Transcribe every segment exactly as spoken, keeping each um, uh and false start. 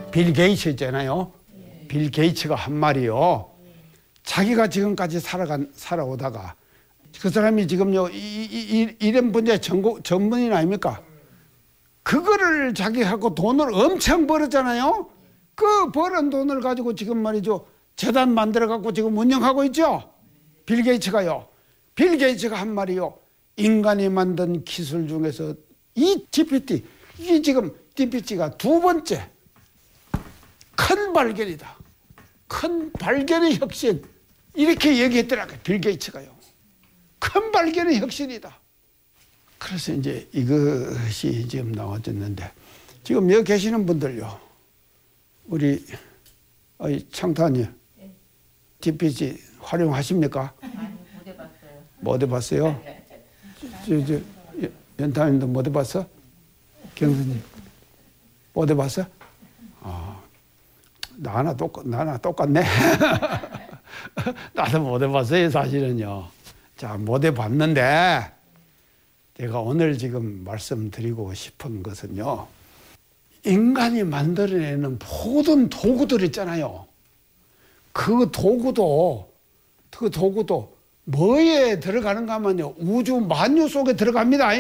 빌 게이츠 있잖아요. 빌 게이츠가 한 말이요. 자기가 지금까지 살아간, 살아오다가 그 사람이 지금요, 이, 이, 이, 이런 분야의 전공, 전문인 아닙니까? 그거를 자기하고 돈을 엄청 벌었잖아요. 그 벌은 돈을 가지고 지금 말이죠. 재단 만들어 갖고 지금 운영하고 있죠. 빌 게이츠가요. 빌 게이츠가 한 말이요. 인간이 만든 기술 중에서 이 지피티, 이게 지금 지피티가 두 번째 큰 발견이다. 큰 발견의 혁신. 이렇게 얘기했더라고요. 빌 게이츠가요. 큰 발견의 혁신이다. 그래서 이제 이것이 지금 나와졌는데, 지금 여기 계시는 분들요. 우리 창탄이 지피티 활용하십니까? 아니, 못 해봤어요. 못 해봤어요? 저, 저, 연탄님도 못 해봤어? 경수님 못 해봤어? 아, 나나 똑 나나 똑같네. 나도 못 해봤어요, 사실은요. 자, 못 해봤는데 제가 오늘 지금 말씀드리고 싶은 것은요. 인간이 만들어내는 모든 도구들 있잖아요. 그 도구도 그 도구도 뭐에 들어가는가 하면요. 우주 만유 속에 들어갑니다.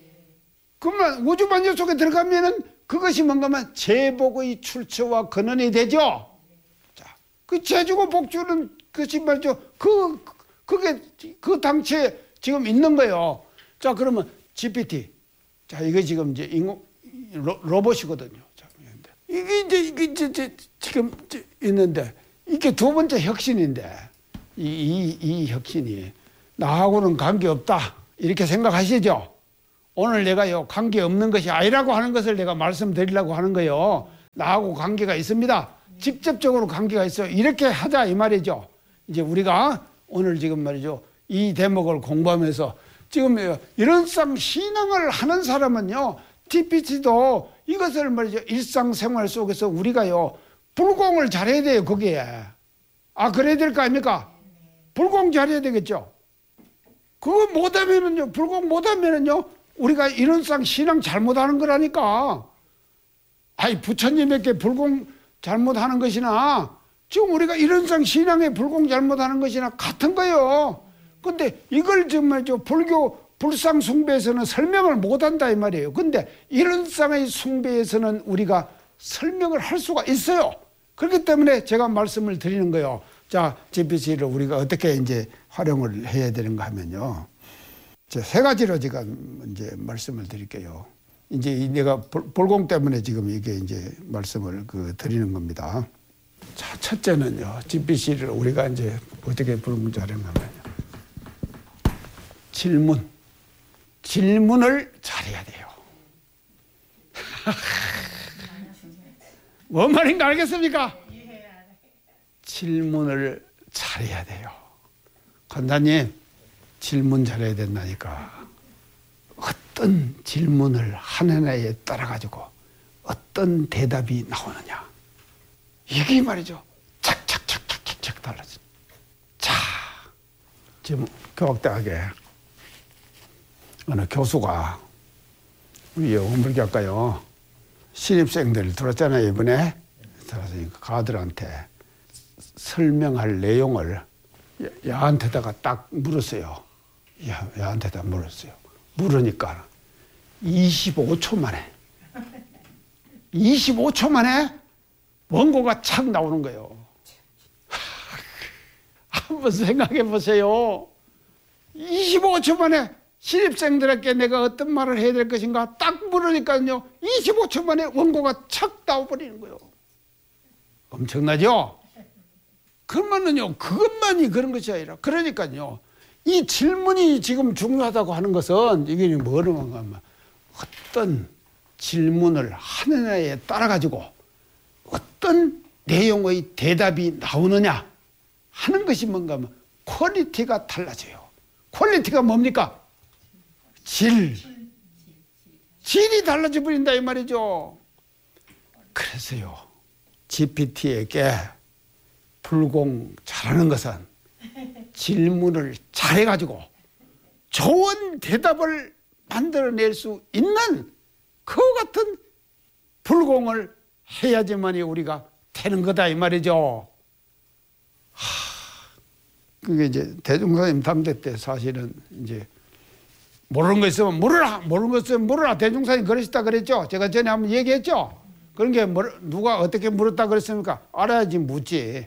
그러면 우주 만유 속에 들어가면은 그것이 뭔가 하면 제복의 출처와 근원이 되죠. 자, 그 제주고 복주는 그것이 말이죠. 그, 그게 그 당체에 지금 있는 거예요. 자, 그러면 지피티. 자, 이게 지금 이제 인공 로, 로봇이거든요. 자, 이게 이제, 이게 이제 지금 있는데 이게 두 번째 혁신인데 이, 이, 이 혁신이 나하고는 관계없다. 이렇게 생각하시죠? 오늘 내가요, 관계없는 것이 아니라고 하는 것을 내가 말씀드리려고 하는 거예요. 나하고 관계가 있습니다. 직접적으로 관계가 있어요. 이렇게 하자 이 말이죠. 이제 우리가 오늘 지금 말이죠. 이 대목을 공부하면서 지금 이런상 신앙을 하는 사람은요. 지피티도 이것을 말이죠. 일상생활 속에서 우리가요. 불공을 잘해야 돼요. 거기에. 아, 그래야 될 거 아닙니까? 불공 잘해야 되겠죠. 그거 못하면은요. 불공 못하면은요. 우리가 이런상 신앙 잘못하는 거라니까. 아이, 부처님에게 불공 잘못하는 것이나 지금 우리가 이런상 신앙에 불공 잘못하는 것이나 같은 거예요. 근데 이걸 정말 저 불교 불상 숭배에서는 설명을 못한다 이 말이에요. 근데 이런상의 숭배에서는 우리가 설명을 할 수가 있어요. 그렇기 때문에 제가 말씀을 드리는 거예요. 자, 지피티를 우리가 어떻게 이제 활용을 해야 되는가 하면요. 세 가지로 제가 이제 말씀을 드릴게요. 이제 내가 불공 때문에 지금 이게 이제 말씀을 그 드리는 겁니다. 자, 첫째는요. 지피티를 우리가 이제 어떻게 불공 잘하냐면 질문. 질문을 잘해야 돼요. 뭔 말인가 알겠습니까? 질문을 잘해야 돼요. 권사님, 질문 잘해야 된다니까. 어떤 질문을 하느냐에 따라 가지고 어떤 대답이 나오느냐. 이게 말이죠. 착착착착착착 달라져. 자, 지금 교학대학에 어느 교수가 우리 영어물교학과요. 신입생들 들었잖아요, 이번에. 들었으니까 가들한테 설명할 내용을 야한테다가 딱 물었어요. 야, 야한테다 물었어요. 물으니까 이십오 초 만에 이십오 초 만에 원고가 착 나오는 거예요. 한번 생각해 보세요. 이십오 초 만에 신입생들에게 내가 어떤 말을 해야 될 것인가 딱 물으니까요. 이십오 초 만에 원고가 착 나와버리는 거예요. 엄청나죠? 그러면은요, 그것만이 그런 것이 아니라, 그러니까요, 이 질문이 지금 중요하다고 하는 것은 이게 뭐는 건가 하면 어떤 질문을 하느냐에 따라 가지고 어떤 내용의 대답이 나오느냐 하는 것이 뭔가 하면 퀄리티가 달라져요. 퀄리티가 뭡니까? 질. 질이 달라져 버린다 이 말이죠. 그래서요, 지피티에게 불공 잘하는 것은 질문을 잘해가지고 좋은 대답을 만들어낼 수 있는 그와 같은 불공을 해야지만이 우리가 되는 거다 이 말이죠. 하, 그게 이제 대종사님 당대 때 사실은 이제 모르는 거 있으면 물어라, 모르는 거 있으면 물어라. 대종사님 그러시다 그랬죠. 제가 전에 한번 얘기했죠. 그런 게 뭐, 누가 어떻게 물었다 그랬습니까? 알아야지 묻지.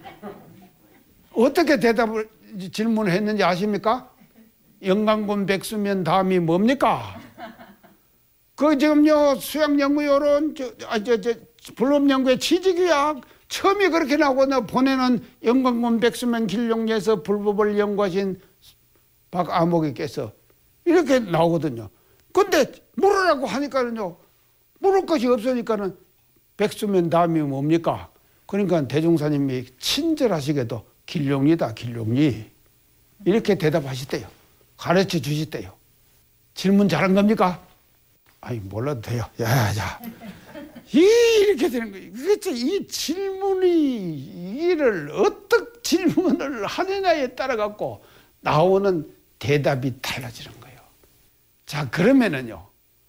어떻게 대답을 질문을 했는지 아십니까? 영광군 백수면 다음이 뭡니까? 그 지금요 수양연구요론 저, 아, 저, 저, 불법연구의 취직위약 처음에 그렇게 나오고 보내는 영광군 백수면 길룡리에서 불법을 연구하신 박아목이께서 이렇게 나오거든요. 근데 물으라고 하니까는요 물을 것이 없으니까는 백수면 다음이 뭡니까? 그러니까 대종사님이 친절하시게도 길룡리다 길룡리 이렇게 대답하시대요. 가르쳐 주시대요. 질문 잘한 겁니까? 아니 몰라도 돼요. 야, 야. 이렇게 되는 거예요. 그렇죠. 이 질문이 이를 어떻게 질문을 하느냐에 따라 갖고 나오는 대답이 달라지는 거예요. 자, 그러면은요.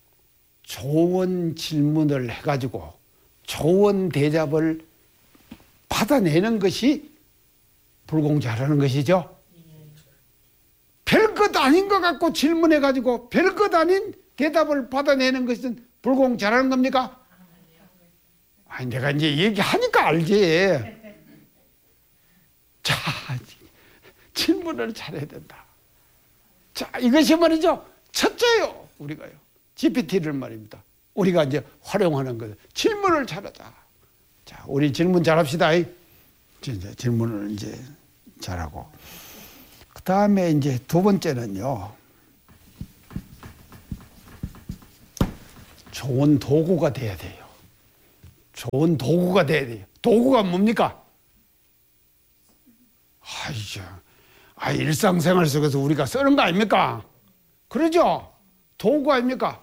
좋은 질문을 해가지고 좋은 대답을 받아내는 것이 불공자라는 것이죠. 별것 아닌 것 같고 질문해가지고 별것 아닌 대답을 받아내는 것은 불공자라는 겁니까? 아니, 내가 이제 얘기하니까 알지. 자, 질문을 잘해야 된다. 자, 이것이 말이죠. 첫째요, 우리가요. 지피티를 말입니다. 우리가 이제 활용하는 것. 질문을 잘하자. 자, 우리 질문 잘합시다. 이제 질문을 이제 잘하고. 그 다음에 이제 두 번째는요. 좋은 도구가 돼야 돼요. 좋은 도구가 돼야 돼요. 도구가 뭡니까? 아이죠. 아, 일상생활 속에서 우리가 쓰는 거 아닙니까? 그러죠? 도구 아닙니까?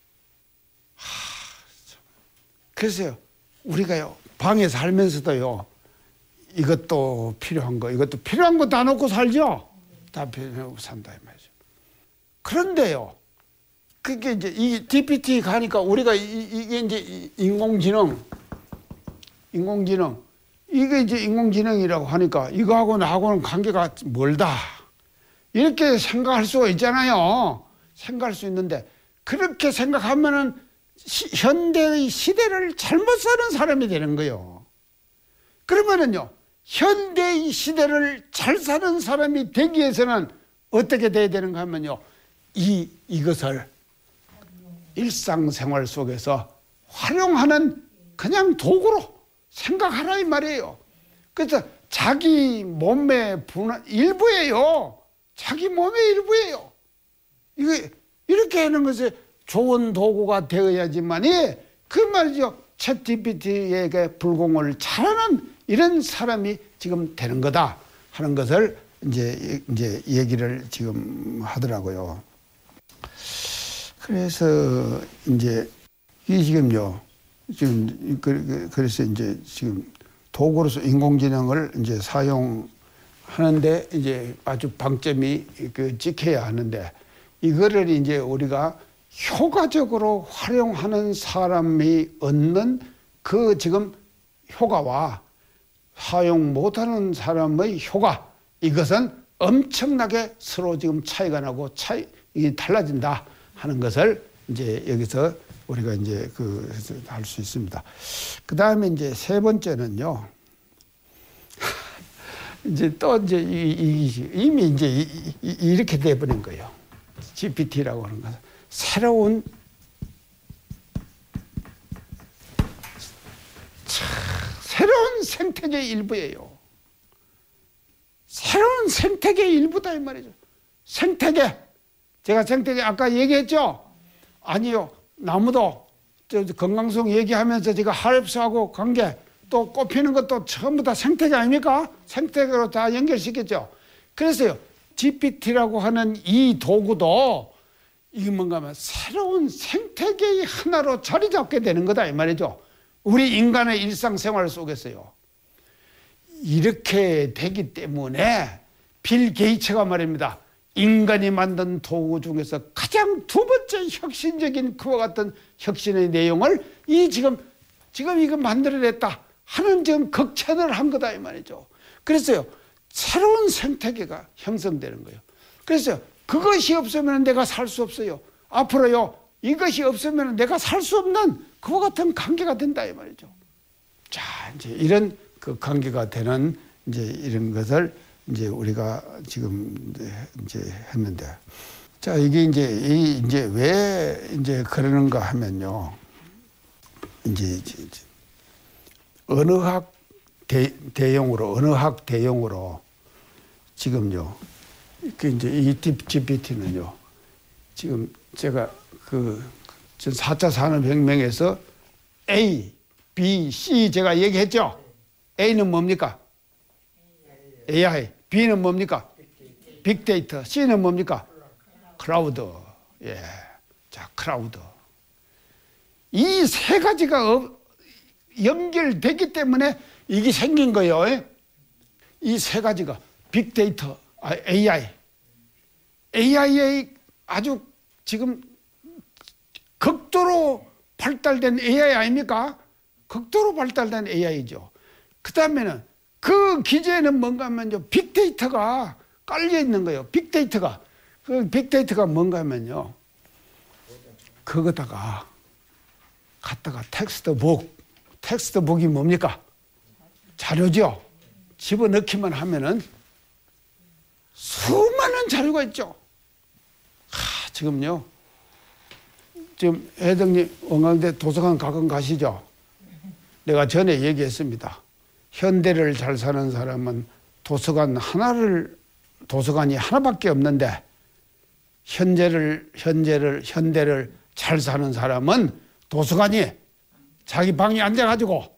하, 그래서요, 우리가요, 방에 살면서도요, 이것도 필요한 거, 이것도 필요한 거 다 놓고 살죠? 다 필요하고 산다, 이 말이죠. 그런데요, 그게 이제 이 디피티 가니까 우리가 이, 이게 이제 인공지능, 인공지능, 이게 이제 인공지능이라고 하니까 이거하고 나하고는 관계가 멀다. 이렇게 생각할 수가 있잖아요. 생각할 수 있는데, 그렇게 생각하면은 시, 현대의 시대를 잘못 사는 사람이 되는 거예요. 그러면은요, 현대의 시대를 잘 사는 사람이 되기 위해서는 어떻게 돼야 되는가 하면요, 이, 이것을 일상생활 속에서 활용하는 그냥 도구로 생각하라 이 말이에요. 그래서 자기 몸의 분한 일부예요. 자기 몸의 일부예요. 이게 이렇게 하는 것이 좋은 도구가 되어야지만이 그 말이죠. 챗지피티에게 불공을 잘하는 이런 사람이 지금 되는 거다 하는 것을 이제 이제 얘기를 지금 하더라고요. 그래서 이제 이 지금요. 지금 그래서 이제 지금 도구로서 인공지능을 이제 사용하는데 이제 아주 방점이 그 찍혀야 하는데 이거를 이제 우리가 효과적으로 활용하는 사람이 얻는 그 지금 효과와 사용 못하는 사람의 효과, 이것은 엄청나게 서로 지금 차이가 나고 차이 이 달라진다 하는 것을 이제 여기서 우리가 이제 그 할 수 있습니다. 그 다음에 이제 세 번째는요. 이제 또 이제 이, 이, 이미 이제 이, 이, 이렇게 돼버린 거예요. 지피티라고 하는 것은 새로운 새로운 생태계의 일부예요. 새로운 생태계의 일부다 이 말이죠. 생태계. 제가 생태계 아까 얘기했죠? 아니요. 나무도 저 건강성 얘기하면서 제가 하엽수하고 관계 또 꽃피는 것도 전부 다 생태계 아닙니까? 생태계로 다 연결시켰죠. 그래서요. 지피티라고 하는 이 도구도 이게 뭔가 하면 새로운 생태계의 하나로 자리 잡게 되는 거다 이 말이죠. 우리 인간의 일상생활 속에서요. 이렇게 되기 때문에 빌 게이츠가 말입니다. 인간이 만든 도구 중에서 가장 두 번째 혁신적인 그와 같은 혁신의 내용을 이 지금 지금 이거 만들어냈다 하는 지금 극찬을 한 거다 이 말이죠. 그래서요 새로운 생태계가 형성되는 거예요. 그래서 그것이 없으면 내가 살 수 없어요. 앞으로요 이것이 없으면 내가 살 수 없는 그와 같은 관계가 된다 이 말이죠. 자 이제 이런 그 관계가 되는 이제 이런 것을 이제 우리가 지금 이제 했는데, 자 이게 이제 이 이제 왜 이제 그러는가 하면요, 이제, 이제 언어학 대, 대용으로 언어학 대용으로 지금요 그 이제 이 지피티는요 지금 제가 그 사 차 산업혁명에서 A, B, C 제가 얘기했죠. A는 뭡니까? 에이아이. B는 뭡니까? 빅데이터. C는 뭡니까? 클라우드. 예. 자, 클라우드. 이 세 가지가 연결되기 때문에 이게 생긴 거예요. 이 세 가지가 빅데이터, 아, 에이아이. 에이아이의 아주 지금 극도로 발달된 에이아이 아닙니까? 극도로 발달된 에이아이죠. 그 다음에는 그 기재에는 뭔가 하면요, 빅데이터가 깔려 있는 거예요. 빅데이터가. 그 빅데이터가 뭔가 하면요, 그거다가 갖다가 텍스트북, 텍스트북이 뭡니까? 자료죠. 집어넣기만 하면은 수많은 자료가 있죠. 하, 지금요, 지금 해덕님 원광대 도서관 가끔 가시죠? 내가 전에 얘기했습니다. 현대를 잘 사는 사람은 도서관 하나를, 도서관이 하나밖에 없는데, 현재를, 현재를, 현대를 잘 사는 사람은 도서관이 자기 방에 앉아가지고